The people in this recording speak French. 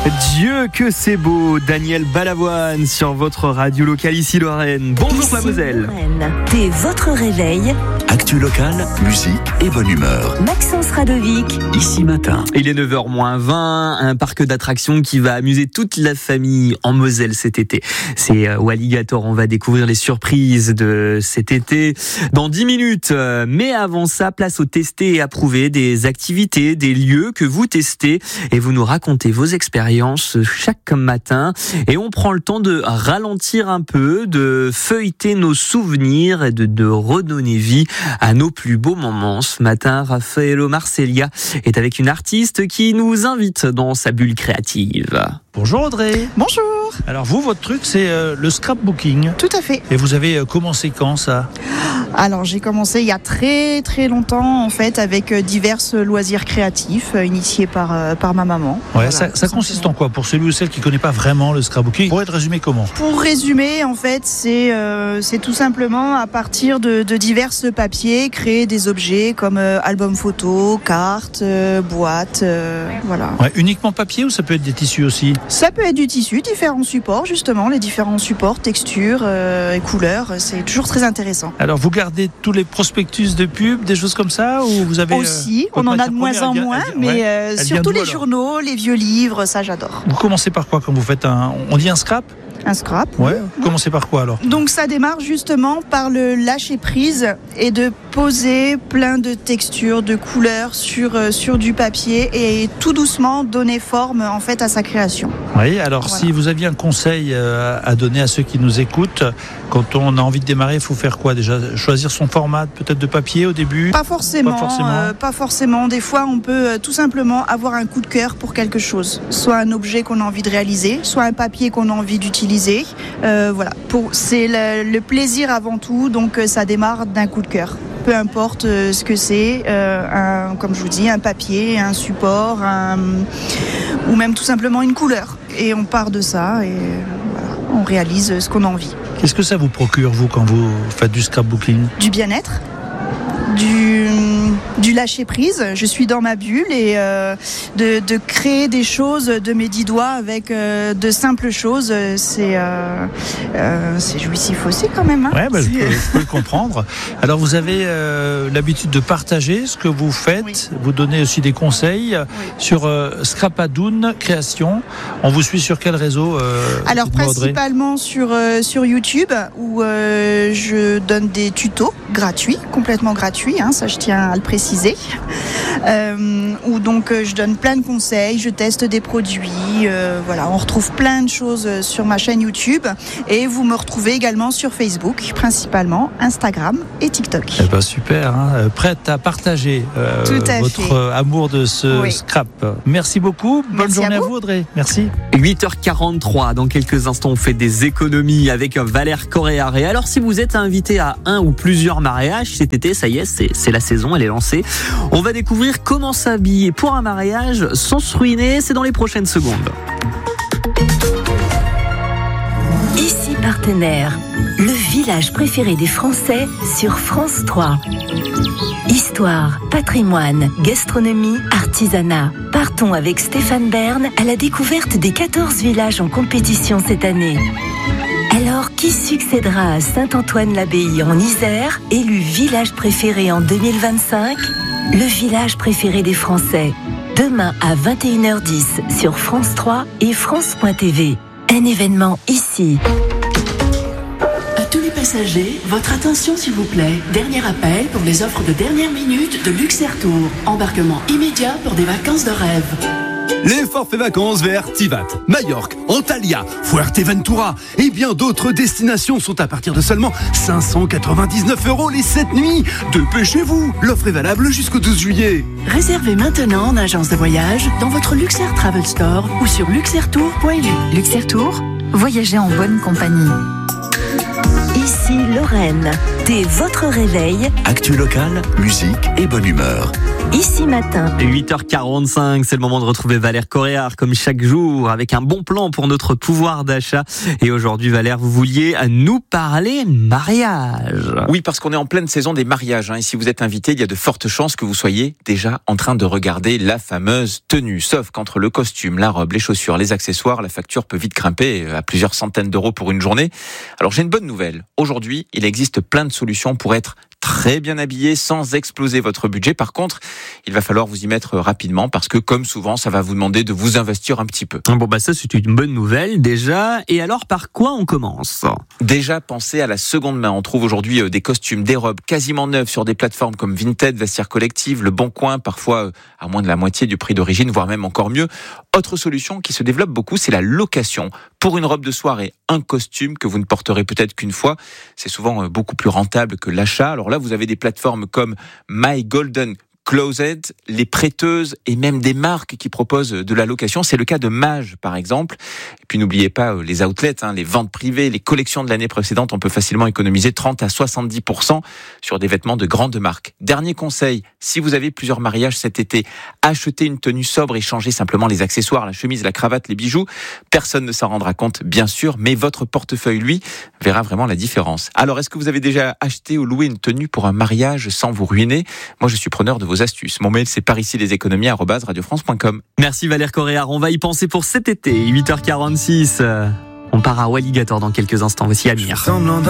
Dieu que c'est beau, Daniel Balavoine sur votre radio locale ici Lorraine. Bonjour ici mademoiselle. Lorraine. Dès votre réveil, Actu locale, musique et bonne humeur. Maxence Radovic. Ici matin. Il est 9h-20, un parc d'attractions qui va amuser toute la famille en Moselle cet été. C'est Walligator, on va découvrir les surprises de cet été dans 10 minutes. Mais avant ça, place au testé et approuvé des activités, des lieux que vous testez et vous nous racontez vos expériences chaque matin. Et on prend le temps de ralentir un peu, de feuilleter nos souvenirs et de redonner vie à nos plus beaux moments. Ce matin, Raffaello Marceglia est avec une artiste qui nous invite dans sa bulle créative. Bonjour Audrey. Bonjour. Alors vous, votre truc, c'est le scrapbooking. Tout à fait. Et vous avez commencé quand ça ? Alors j'ai commencé il y a très très longtemps en fait avec divers loisirs créatifs initiés par ma maman. Ouais, Voilà, ça consiste en quoi ? Pour celui ou celle qui ne connaît pas vraiment le scrapbooking, vous pourriez te résumer comment ? Pour résumer, en fait, c'est tout simplement à partir de divers papiers créer des objets comme albums photos, cartes, boîtes, voilà. Ouais, uniquement papier ou ça peut être des tissus aussi ? Ça peut être du tissu, différents supports justement, les différents supports, textures et couleurs, c'est toujours très intéressant. Alors vous gardez tous les prospectus de pub, des choses comme ça, ou vous avez aussi, on en a de moins en moins, mais surtout les journaux, les vieux livres, ça j'adore. Vous commencez par quoi quand vous faites on dit un scrap ? Un scrap. Ouais. Vous commencez par quoi alors ? Donc ça démarre justement par le lâcher prise et de poser plein de textures, de couleurs sur du papier et tout doucement donner forme en fait à sa création. Oui, alors Voilà. Si vous aviez un conseil à donner à ceux qui nous écoutent, quand on a envie de démarrer, il faut faire quoi déjà ? Choisir son format peut-être de papier au début ? Pas forcément. Pas forcément. Des fois, on peut tout simplement avoir un coup de cœur pour quelque chose. Soit un objet qu'on a envie de réaliser, soit un papier qu'on a envie d'utiliser. Voilà. C'est le plaisir avant tout, donc ça démarre d'un coup de cœur. Peu importe ce que c'est, comme je vous dis, un papier, un support, ou même tout simplement une couleur. Et on part de ça et voilà, on réalise ce qu'on a envie. Qu'est-ce que ça vous procure, vous, quand vous faites du scrapbooking ? Du bien-être, du lâcher prise. Je suis dans ma bulle et de créer des choses de mes 10 doigts avec de simples choses, c'est jouissif aussi quand même. Hein. Ouais, je peux le comprendre. Alors vous avez l'habitude de partager ce que vous faites, oui. Vous donnez aussi des conseils sur Scrapadoun Création. On vous suit sur quel réseau Alors principalement sur YouTube où je donne des tutos gratuits, complètement gratuits, hein, ça je tiens à le préciser, où donc je donne plein de conseils, je teste des produits, voilà, on retrouve plein de choses sur ma chaîne YouTube et vous me retrouvez également sur Facebook, principalement Instagram et TikTok. Eh ben super, hein, prête à partager votre amour de ce scrap. Merci beaucoup, bonne journée à vous Audrey, merci. 8h43, dans quelques instants on fait des économies avec Valère Correa. Et alors si vous êtes invité à un ou plusieurs mariages cet été, ça y est, c'est la saison, elle est lancée. On va découvrir comment s'habiller pour un mariage sans se ruiner, c'est dans les prochaines secondes. Ici Partenaire, le village préféré des Français sur France 3. Histoire, patrimoine, gastronomie, artisanat. Partons avec Stéphane Bern à la découverte des 14 villages en compétition cette année. Alors, qui succédera à Saint-Antoine-l'Abbaye en Isère, élu village préféré en 2025 ? Le village préféré des Français. Demain à 21h10 sur France 3 et France.tv. Un événement ici. À tous les passagers, votre attention s'il vous plaît. Dernier appel pour les offres de dernière minute de Luxair Tour. Embarquement immédiat pour des vacances de rêve. Les forfaits vacances vers Tivat, Majorque, Antalya, Fuerteventura et bien d'autres destinations sont à partir de seulement 599 € les 7 nuits. Dépêchez-vous, l'offre est valable jusqu'au 12 juillet. Réservez maintenant en agence de voyage, dans votre Luxair Travel Store ou sur luxairtour.lu. Luxair Tour, voyagez en bonne compagnie. Ici Lorraine, Dès votre réveil, Actu locale, musique et bonne humeur. Ici Matin. 8h45, c'est le moment de retrouver Valère Coréard comme chaque jour avec un bon plan pour notre pouvoir d'achat. Et aujourd'hui Valère, vous vouliez nous parler mariage. Oui, parce qu'on est en pleine saison des mariages. Et si vous êtes invité, il y a de fortes chances que vous soyez déjà en train de regarder la fameuse tenue. Sauf qu'entre le costume, la robe, les chaussures, les accessoires, la facture peut vite grimper à plusieurs centaines d'euros pour une journée. Alors j'ai une bonne nouvelle. Aujourd'hui, il existe plein de solutions pour être très bien habillé sans exploser votre budget. Par contre, il va falloir vous y mettre rapidement parce que, comme souvent, ça va vous demander de vous investir un petit peu. Bon, ça, c'est une bonne nouvelle déjà. Et alors, par quoi on commence ? Déjà, pensez à la seconde main. On trouve aujourd'hui des costumes, des robes quasiment neuves sur des plateformes comme Vinted, Vestiaire Collective, Le Bon Coin, parfois à moins de la moitié du prix d'origine, voire même encore mieux. Autre solution qui se développe beaucoup, c'est la location. Pour une robe de soirée, un costume que vous ne porterez peut-être qu'une fois, c'est souvent beaucoup plus rentable que l'achat. Alors là, vous avez des plateformes comme My Golden Closet, les prêteuses et même des marques qui proposent de la location. C'est le cas de Mage, par exemple. Et puis n'oubliez pas les outlets, les ventes privées, les collections de l'année précédente. On peut facilement économiser 30 à 70% sur des vêtements de grandes marques. Dernier conseil, si vous avez plusieurs mariages cet été, achetez une tenue sobre et changez simplement les accessoires, la chemise, la cravate, les bijoux. Personne ne s'en rendra compte, bien sûr, mais votre portefeuille, lui, verra vraiment la différence. Alors, est-ce que vous avez déjà acheté ou loué une tenue pour un mariage sans vous ruiner ? Moi, je suis preneur de vos astuces. Mon mail, c'est paricileséconomies@radiofrance.com. Merci Valère Coréard. On va y penser pour cet été. 8h46. On part à Walligator dans quelques instants. Voici Amir.